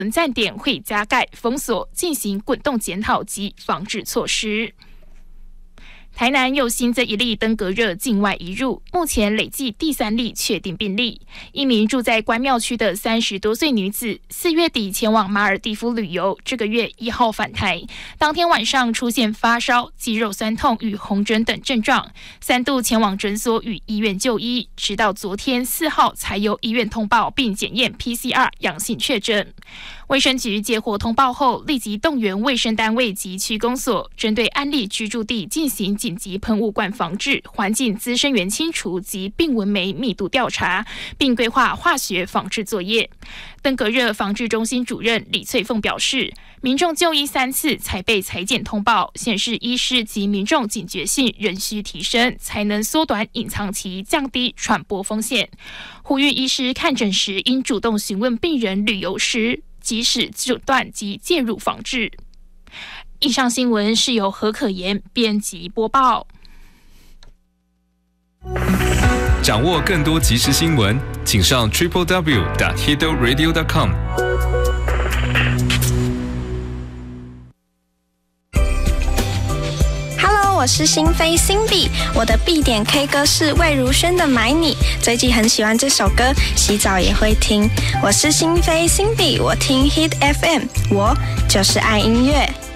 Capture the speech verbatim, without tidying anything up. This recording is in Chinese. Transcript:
存站点会加盖封锁，进行滚动检讨及防治措施。台南又新增一例登革热境外移入，目前累计第三例确定病例。一名住在关庙区的三十多岁女子，四月底前往马尔地夫旅游，这个月一号返台，当天晚上出现发烧、肌肉酸痛与红疹等症状，三度前往诊所与医院就医，直到昨天四号才由医院通报并检验 P C R 阳性确诊。卫生局接获通报后，立即动员卫生单位及区公所，针对案例居住地进行紧急喷雾罐防治、环境滋生源清除及病纹酶密度调查，并规划化学防治作业。登革热防治中心主任李翠凤表示，民众就医三次才被采检通报，显示医师及民众警觉性仍需提升，才能缩短隐藏期，降低传播风险。呼吁医师看诊时应主动询问病人旅游时，及时诊断及介入防治。以上新闻是由何可言编辑播报。 掌握更多即时新闻，请上 triple w 点 hido radio 点 com。 我是新飞 Cindy， 我的必点 K 歌是魏如萱的《买你》，最近很喜欢这首歌，洗澡也会听。我是新飞 Cindy， 我听 Hit F M， 我就是爱音乐。